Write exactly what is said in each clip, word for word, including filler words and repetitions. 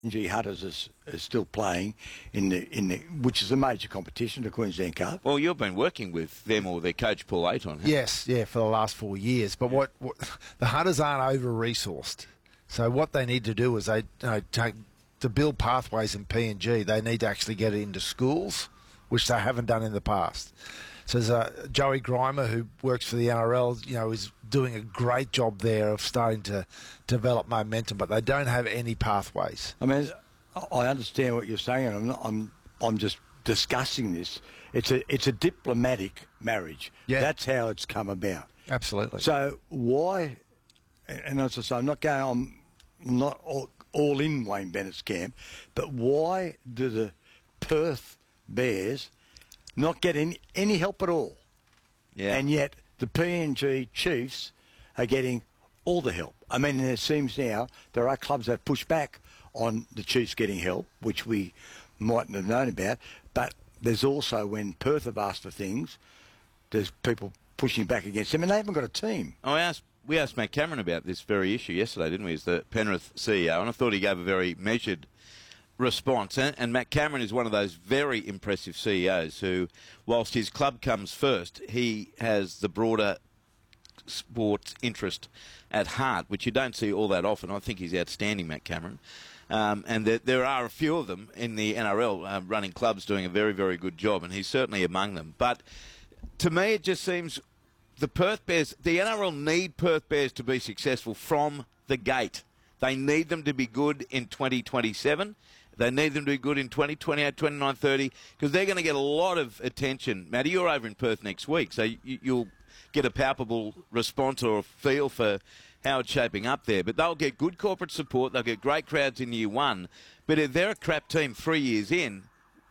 G Hunters is, is still playing in the in the which is a major competition, the Queensland Cup. Well, you've been working with them or their coach Paul Ayton. Yes, yeah, for the last four years. But what, what the Hunters aren't over-resourced. So what they need to do is they you know, take to build pathways in P N G. They need to actually get it into schools, which they haven't done in the past. So there's uh, Joey Grimer, who works for the N R L, you know, is doing a great job there of starting to develop momentum, but they don't have any pathways. I mean, I understand what you're saying, and I'm not, I'm I'm just discussing this. It's a it's a diplomatic marriage. Yeah. That's how it's come about. Absolutely. So why? And as I say, I'm not going. I'm not all, all in Wayne Bennett's camp, but why do the Perth Bears not get any, any help at all? Yeah. And yet the P N G Chiefs are getting all the help. I mean, it seems now there are clubs that push back on the Chiefs getting help, which we mightn't have known about. But there's also, when Perth have asked for things, there's people pushing back against them, and they haven't got a team. I asked, we asked Matt Cameron about this very issue yesterday, didn't we, as the Penrith C E O, and I thought he gave a very measured response. And, and Matt Cameron is one of those very impressive C E Os who, whilst his club comes first, he has the broader sports interest at heart, which you don't see all that often. I think he's outstanding, Matt Cameron. Um, and there, there are a few of them in the N R L uh, running clubs doing a very, very good job, and he's certainly among them. But to me, it just seems the Perth Bears, the N R L need Perth Bears to be successful from the gate. They need them to be good in twenty twenty-seven. They need them to be good in twenty twenty-eight, twenty-nine, thirty, because they're going to get a lot of attention. Matty, you're over in Perth next week, so you, you'll get a palpable response or a feel for how it's shaping up there. But they'll get good corporate support. They'll get great crowds in year one. But if they're a crap team three years in,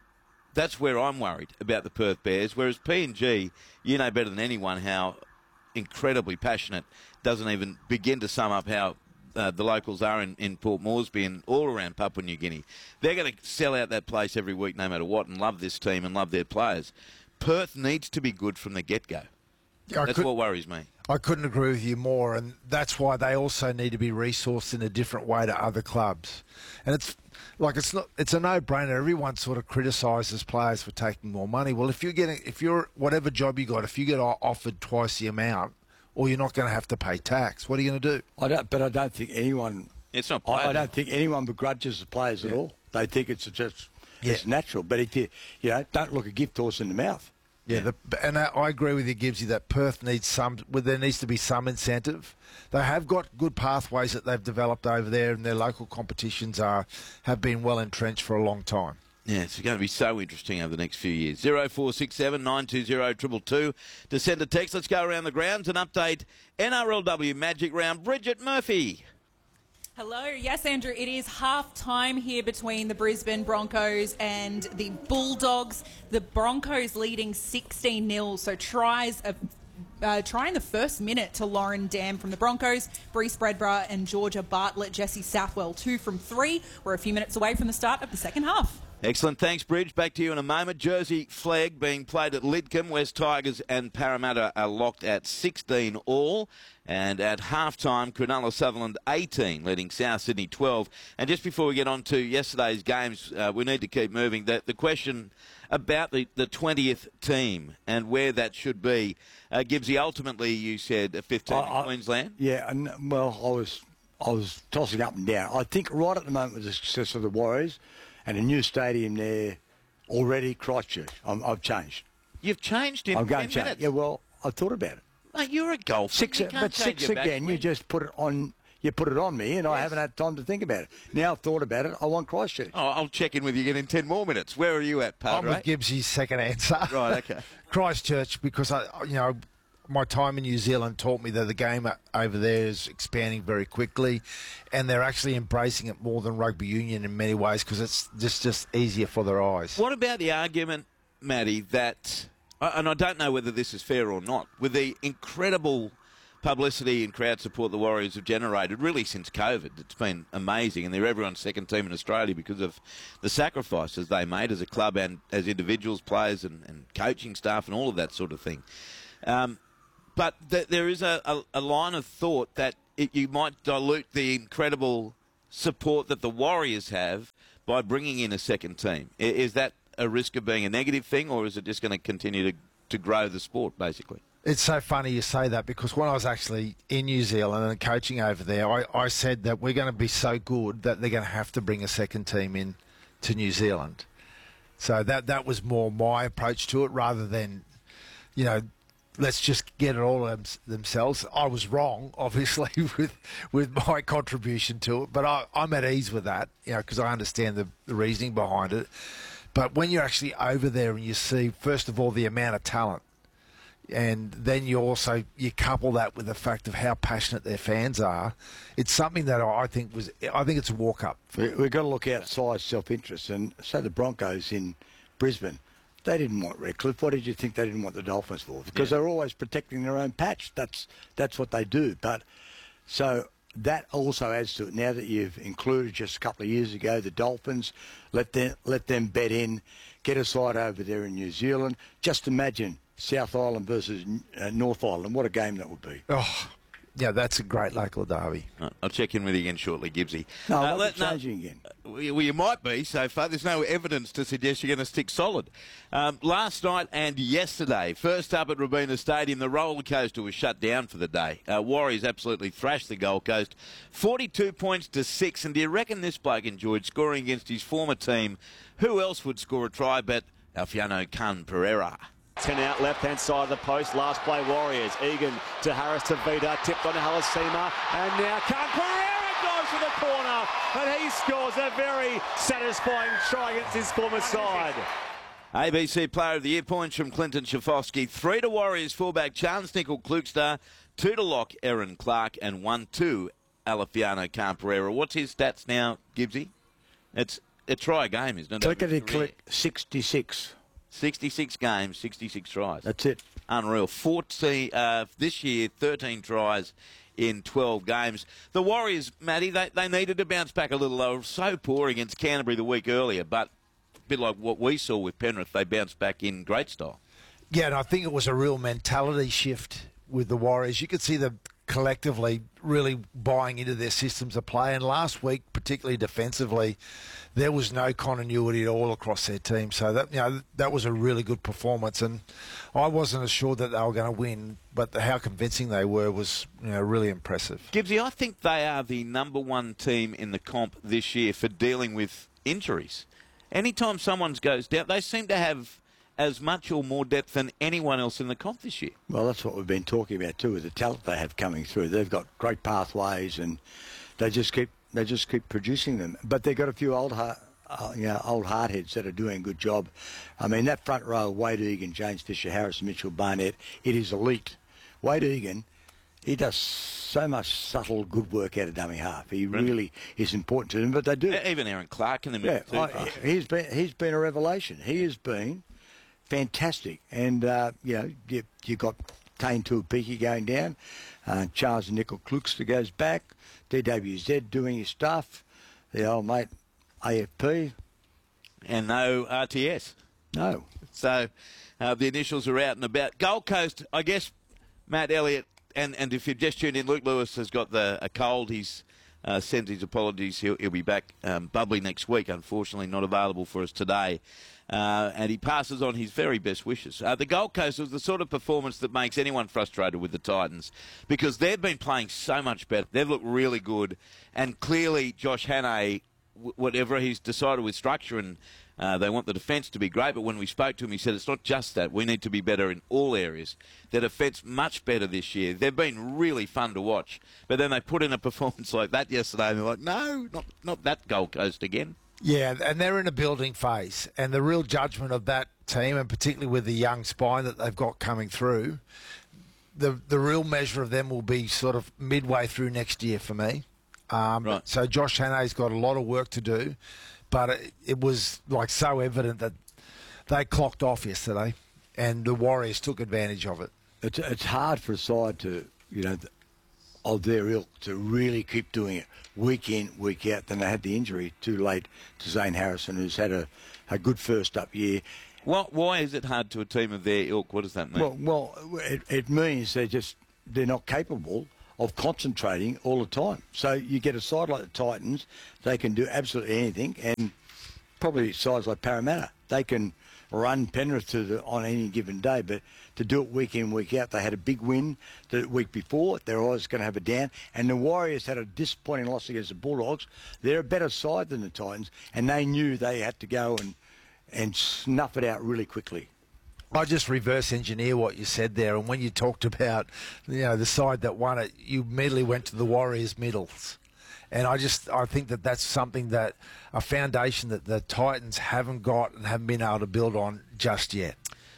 that's where I'm worried about the Perth Bears. Whereas P N G, you know better than anyone how incredibly passionate, doesn't even begin to sum up how uh, the locals are in, in Port Moresby and all around Papua New Guinea. They're going to sell out that place every week no matter what and love this team and love their players. Perth needs to be good from the get-go. Yeah, that's could, what worries me. I couldn't agree with you more, and that's why they also need to be resourced in a different way to other clubs. And it's like it's not it's a no-brainer. Everyone sort of criticises players for taking more money. Well, if you're getting if you're whatever job you got, if you get offered twice the amount, or you're not going to have to pay tax, what are you going to do? I don't, but I don't think anyone. It's not. I, I don't think anyone begrudges the players yeah. at all. They think it's just yeah. it's natural. But if you you know, don't look a gift horse in the mouth. Yeah, the, and I agree with you, Gibbsy, that Perth needs some. Well, there needs to be some incentive. They have got good pathways that they've developed over there, and their local competitions are have been well entrenched for a long time. Yeah, it's going to be so interesting over the next few years. Zero four six seven nine two zero two two two to send a text. Let's go around the grounds and update N R L W Magic Round. Bridget Murphy. Hello. Yes, Andrew, it is half-time here between the Brisbane Broncos and the Bulldogs. The Broncos leading sixteen nil, so tries a Uh, trying the first minute to Lauren Dam from the Broncos, Bree Spreadborough and Georgia Bartlett, Jesse Southwell two from three. We're a few minutes away from the start of the second half. Excellent. Thanks, Bridge. Back to you in a moment. Jersey flag being played at Lidcombe. West Tigers and Parramatta are locked at sixteen all. And at halftime, Cronulla Sutherland eighteen, leading South Sydney twelve. And just before we get on to yesterday's games, uh, we need to keep moving. The, the question about the, the twentieth team and where that should be. Uh, Gibbsy, ultimately you said a fifth team in Queensland? Yeah, and, well, I was I was tossing up and down. I think right at the moment with the success of the Warriors and a new stadium there already, Christchurch, I'm, I've changed. You've changed in I'm going ten to change. minutes? Yeah, well, I thought about it. Mate, you're a golfer. Six, you can't but change six your again, backswing. you just put it on... You put it on me, and yes. I haven't had time to think about it. Now I've thought about it, I want Christchurch. Oh, I'll check in with you again in ten more minutes. Where are you at, Padre? I'm with Gibbsy's second answer. Right, okay. Christchurch, because I, you know, my time in New Zealand taught me that the game over there is expanding very quickly, and they're actually embracing it more than rugby union in many ways because it's just just easier for their eyes. What about the argument, Matty, that, and I don't know whether this is fair or not, with the incredible publicity and crowd support the Warriors have generated really since COVID. It's been amazing, and they're everyone's second team in Australia because of the sacrifices they made as a club and as individuals, players and, and coaching staff and all of that sort of thing. Um, but th- there is a, a, a line of thought that it, you might dilute the incredible support that the Warriors have by bringing in a second team? I- Is that a risk of being a negative thing, or is it just going to continue to, to grow the sport, basically? It's so funny you say that, because when I was actually in New Zealand and coaching over there, I, I said that we're going to be so good that they're going to have to bring a second team in to New Zealand. So that that was more my approach to it, rather than, you know, let's just get it all them, themselves. I was wrong, obviously, with with my contribution to it, but I, I'm at ease with that, you know, because I understand the, the reasoning behind it. But when you're actually over there and you see, first of all, the amount of talent, and then you also you couple that with the fact of how passionate their fans are, it's something that I think was I think it's a walk up. We, we've got to look outside self-interest, and so the Broncos in Brisbane, they didn't want Redcliffe. What did you think they didn't want the Dolphins for? Because Yeah. they're always protecting their own patch. That's that's what they do. But so that also adds to it. Now that you've included just a couple of years ago the Dolphins, let them let them bet in, get a side over there in New Zealand. Just imagine South Island versus uh, North Island. What a game that would be. Oh, yeah, that's a great local derby. Right, I'll check in with you again shortly, Gibbsy. No, Uh, I'm let- not changing again. Well, you might be so far. There's no evidence to suggest you're going to stick solid. Um, last night and yesterday, first up at Robina Stadium, the roller coaster was shut down for the day. Uh, Warriors absolutely thrashed the Gold Coast, forty-two points to six. And do you reckon this bloke enjoyed scoring against his former team? Who else would score a try but Alfiano Khan Pereira? ten out, left-hand side of the post. Last play, Warriors. Egan to Harris to Vida. Tipped on to Halasima. And now Khan Pereira goes to the corner. And he scores a very satisfying try against his former side. A B C Player of the Year points from Clinton Schafowski. Three to Warriors fullback Chance Nickel Klukestar. Two to lock Aaron Clark. And one to Alafiano Khan Pereira. What's his stats now, Gibbsy? It's a try a game, isn't it? Clickety click, sixty-six. sixty-six games, sixty-six tries. That's it. Unreal. fourteen, uh, this year, thirteen tries in twelve games. The Warriors, Matty, they, they needed to bounce back a little. They were so poor against Canterbury the week earlier, but a bit like what we saw with Penrith, they bounced back in great style. Yeah, and I think it was a real mentality shift with the Warriors. You could see them collectively really buying into their systems of play. And last week, particularly defensively, there was no continuity at all across their team. So that you know that was a really good performance. And I wasn't assured that they were going to win, but the, how convincing they were was you know really impressive. Gibbsy, I think they are the number one team in the comp this year for dealing with injuries. Anytime someone goes down, they seem to have as much or more depth than anyone else in the comp this year. Well, that's what we've been talking about too, with the talent they have coming through. They've got great pathways, and they just keep they just keep producing them. But they've got a few old heart, uh, you know, old hardheads that are doing a good job. I mean, that front row, Wade Egan, James Fisher, Harris, Mitchell, Barnett, it is elite. Wade Egan, he does so much subtle good work out of dummy half. He Really? really is important to them, but they do. Even Aaron Clark in the Yeah, middle too. I, he's been he's been a revelation. He has been fantastic, and uh, you know you you got Tane Tuapiki going down, uh, Charles Nickel Klukster goes back, D W Z doing his stuff, the old mate A F P, And no R T S. no. So uh, the initials are out and about. Gold Coast, I guess, Matt Elliott, and, and if you've just tuned in, Luke Lewis has got the a cold. He's uh, sent his apologies. He'll, he'll be back um, bubbly next week. Unfortunately, not available for us today. Uh, and he passes on his very best wishes. Uh, the Gold Coast was the sort of performance that makes anyone frustrated with the Titans, because they've been playing so much better. They've looked really good, and clearly Josh Hannay, w- whatever he's decided with structure, and uh, they want the defence to be great, but when we spoke to him, he said it's not just that. We need to be better in all areas. Their defence much better this year. They've been really fun to watch, but then they put in a performance like that yesterday, and they're like, no, not not that Gold Coast again. Yeah, and they're in a building phase, and the real judgment of that team, and particularly with the young spine that they've got coming through, the the real measure of them will be sort of midway through next year for me. Um, Right. So Josh Hannay's got a lot of work to do, but it, it was like so evident that they clocked off yesterday, and the Warriors took advantage of it. It's it's hard for a side to you know of their ilk to really keep doing it week in, week out. Then they had the injury too late to Zane Harrison, who's had a, a good first up year. What, why is it hard to a team of their ilk? What does that mean? Well, well, it, it means they just they're not capable of concentrating all the time. So you get a side like the Titans, they can do absolutely anything, and probably sides like Parramatta, they can run Penrith to the, on any given day, but to do it week in, week out, they had a big win the week before. They're always going to have a down. And the Warriors had a disappointing loss against the Bulldogs. They're a better side than the Titans, and they knew they had to go and, and snuff it out really quickly. I just reverse engineer what you said there, and when you talked about, you know, the side that won it, you immediately went to the Warriors middles. And I just, I think that that's something that, a foundation that the Titans haven't got and haven't been able to build on just yet.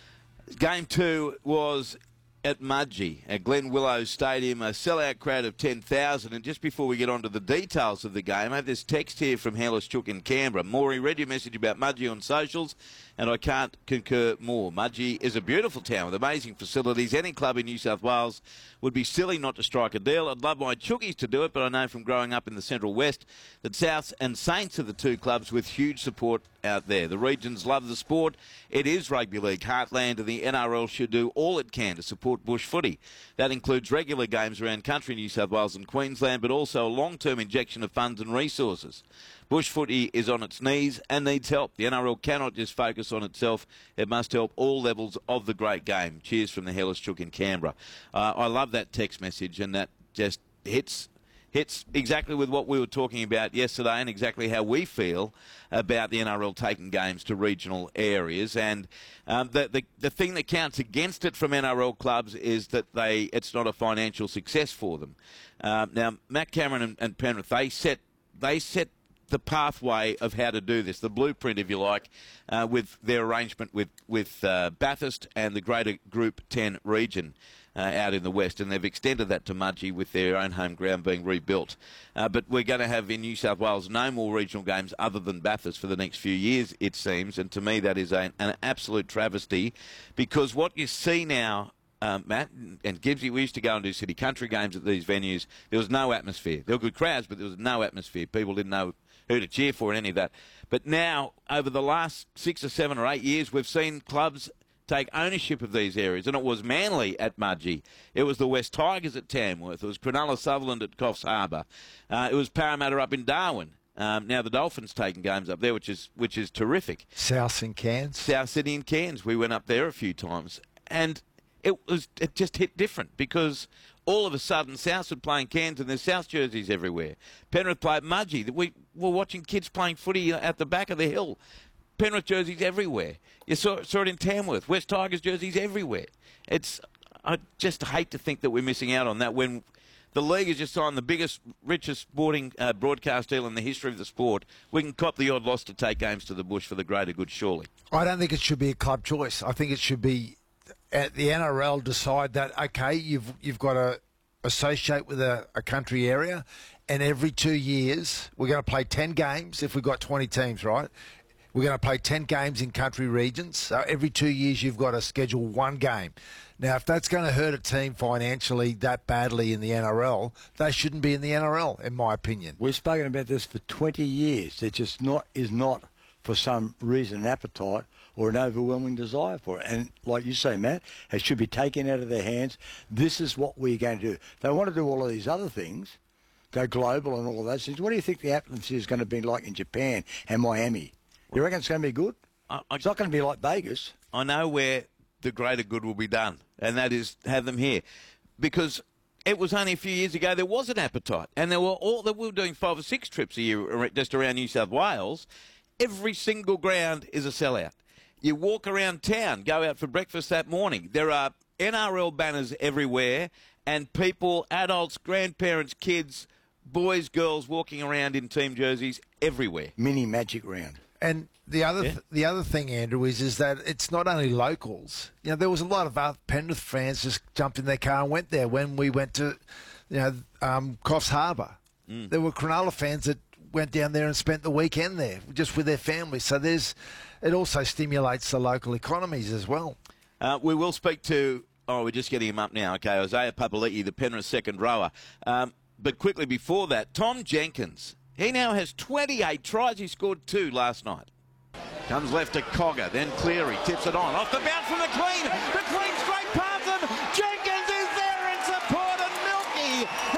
Game two was at Mudgee, at Glen Willows Stadium, a sellout crowd of ten thousand. And just before we get on to the details of the game, I have this text here from Hellas Chook in Canberra. Maury, read your message about Mudgee on socials, and I can't concur more. Mudgee is a beautiful town with amazing facilities. Any club in New South Wales would be silly not to strike a deal. I'd love my Chookies to do it, but I know from growing up in the Central West that Souths and Saints are the two clubs with huge support out there. The regions love the sport. It is rugby league heartland, and the N R L should do all it can to support bush footy. That includes regular games around country New South Wales and Queensland, but also a long-term injection of funds and resources. Bush footy is on its knees and needs help. The N R L cannot just focus on itself. It must help all levels of the great game. Cheers from the Hellas Chook in Canberra. Uh, I love that text message, and that just hits hits exactly with what we were talking about yesterday and exactly how we feel about the N R L taking games to regional areas. And um, the, the the thing that counts against it from N R L clubs is that they it's not a financial success for them. Uh, now, Matt Cameron and, and Penrith, they set they set the pathway of how to do this, the blueprint, if you like, uh, with their arrangement with, with uh, Bathurst and the greater Group ten region uh, out in the west. And they've extended that to Mudgee with their own home ground being rebuilt. Uh, but we're going to have in New South Wales no more regional games other than Bathurst for the next few years, it seems. And to me, that is a, an absolute travesty, because what you see now, Um, Matt and Gibbsy, we used to go and do city country games at these venues. There was no atmosphere. There were good crowds, but there was no atmosphere. People didn't know who to cheer for and any of that. But now, over the last six or seven or eight years, we've seen clubs take ownership of these areas. And it was Manly at Mudgee. It was the West Tigers at Tamworth. It was Cronulla Sutherland at Coffs Harbour. Uh, it was Parramatta up in Darwin. Um, now the Dolphins taking games up there, which is which is terrific. South in Cairns. South Sydney and Cairns. We went up there a few times. And It was it just hit different, because all of a sudden Souths were playing Cairns and there's South jerseys everywhere. Penrith played Mudgee. We were watching kids playing footy at the back of the hill. Penrith jerseys everywhere. You saw, saw it in Tamworth. West Tigers jerseys everywhere. It's I just hate to think that we're missing out on that when the league has just signed the biggest, richest sporting uh, broadcast deal in the history of the sport. We can cop the odd loss to take games to the bush for the greater good, surely. I don't think it should be a club choice. I think it should be at the N R L decide that, okay, you've you've got to associate with a, a country area, and every two years we're going to play ten games if we've got twenty teams, right? We're going to play ten games in country regions. So every two years you've got to schedule one game. Now, if that's going to hurt a team financially that badly in the N R L, they shouldn't be in the N R L, in my opinion. We've spoken about this for twenty years. It just not is not, for some reason, an appetite or an overwhelming desire for it. And like you say, Matt, it should be taken out of their hands. This is what we're going to do. They want to do all of these other things, go global and all of those things. What do you think the atmosphere is going to be like in Japan and Miami? You reckon it's going to be good? I, I, it's not going to be like Vegas. I know where the greater good will be done, and that is have them here. Because it was only a few years ago there was an appetite, and there were all that we were doing five or six trips a year just around New South Wales. Every single ground is a sellout. You walk around town, go out for breakfast that morning. There are N R L banners everywhere, and people, adults, grandparents, kids, boys, girls walking around in team jerseys everywhere. Mini Magic Round. And the other Yeah. th- the other thing, Andrew, is is that it's not only locals. You know, there was a lot of our Penrith fans just jumped in their car and went there when we went to, you know, um, Coffs Harbour. Mm. There were Cronulla fans that went down there and spent the weekend there just with their families. So there's, it also stimulates the local economies as well. Uh, we will speak to, oh, we're just getting him up now, okay, Isaiah Papali'i, the Penrith second rower. Um, but quickly before that, Tom Jenkins, he now has twenty-eight tries. He scored two last night. Comes left to Cogger, then Cleary, tips it on. Off the bounce from the clean. The clean straight past him. Jenkins is there in support, and Milky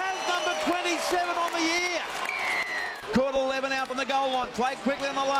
the goal line. Played quickly on the left.